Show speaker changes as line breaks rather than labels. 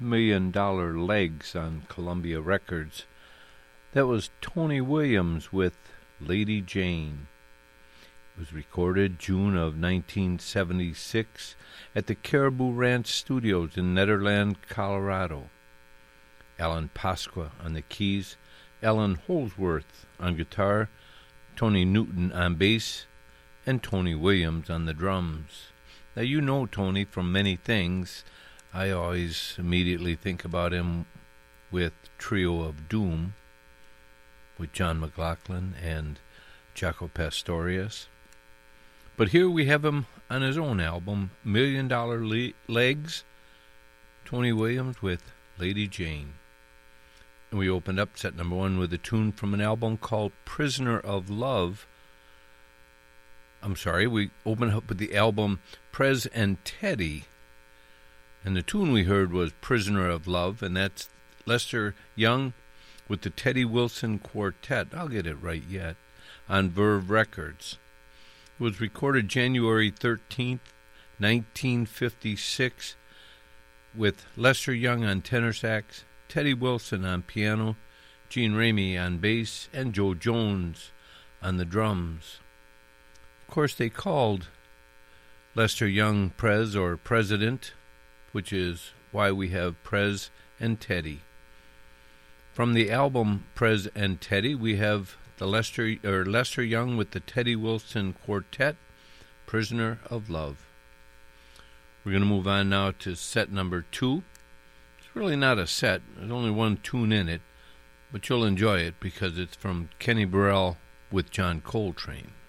$1 million Legs on Columbia Records. That was Tony Williams with Lady Jane. It was recorded June of 1976 at the Caribou Ranch Studios in Nederland, Colorado. Alan Pasqua on the keys, Alan Holsworth on guitar, Tony Newton on bass, and Tony Williams on the drums. Now, you know Tony from many things. I always immediately think about him with Trio of Doom, with John McLaughlin and Jaco Pastorius. But here we have him on his own album, $1 Million Legs, Tony Williams with Lady Jane. And we opened up set number one with a tune from an album called Prisoner of Love. We opened up with the album Prez and Teddy. And the tune we heard was Prisoner of Love, and that's Lester Young with the Teddy Wilson Quartet. I'll get it right yet. On Verve Records. It was recorded January 13th, 1956, with Lester Young on tenor sax, Teddy Wilson on piano, Gene Ramey on bass, and Joe Jones on the drums. Of course, they called Lester Young Prez or President, which is why we have Prez and Teddy. From the album Prez and Teddy, we have the Lester Young with the Teddy Wilson Quartet, Prisoner of Love. We're going to move on now to set number two. It's really not a set. There's only one tune in it, but you'll enjoy it because it's from Kenny Burrell with John Coltrane.